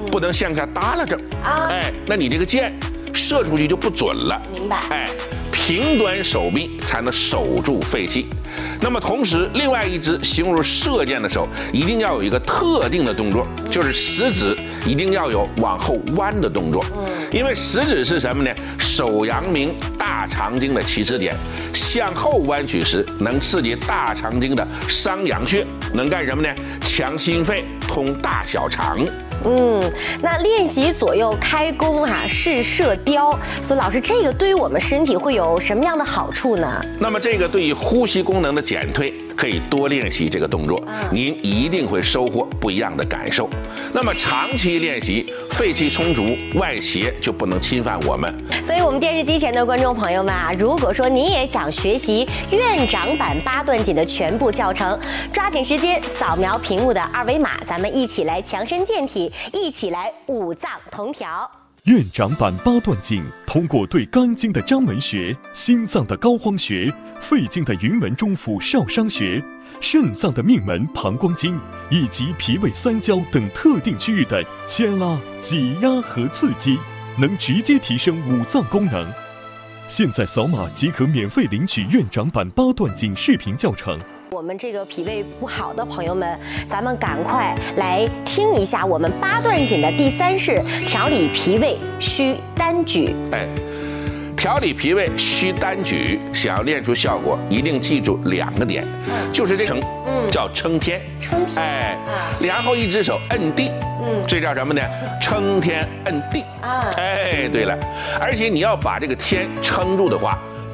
不能向下耷拉着。哎，那你这个箭射出去就不准了。 明白。 哎，平端手臂才能守住肺气。那么同时，另外一只形如射箭的手一定要有一个特定的动作，就是食指一定要有往后弯的动作。因为食指是什么呢？手阳明大肠经的起始点，向后弯曲时能刺激大肠经的商阳穴，能干什么呢？强心肺，通大小肠。 那练习左右开弓试射雕，所以老师，这个对于我们身体会有什么样的好处呢？ 那么这个对于呼吸功能的减退，可以多练习这个动作，您一定会收获不一样的感受。那么长期练习，肺气充足，外邪就不能侵犯我们。 所以我们电视机前的观众朋友们如果说你也想学习院长版八段锦的全部教程，抓紧时间扫描屏幕的二维码，咱们一起来强身健体，一起来五脏同调。 院长版八段锦通过对肝经的章门穴、心脏的膏肓穴、肺经的云门中府少商穴、肾脏的命门膀胱经以及脾胃三焦等特定区域的牵拉、挤压和刺激，能直接提升五脏功能。现在扫码即可免费领取院长版八段锦视频教程。 我们这个脾胃不好的朋友们，咱们赶快来听一下我们八段锦的第3式：调理脾胃需单举。 调理脾胃需单举，想要练出效果，一定记住2个点，就是这称，叫撑天。 撑天。 然后一只手摁地，这叫什么呢？撑天摁地。对了，而且你要把这个天撑住的话，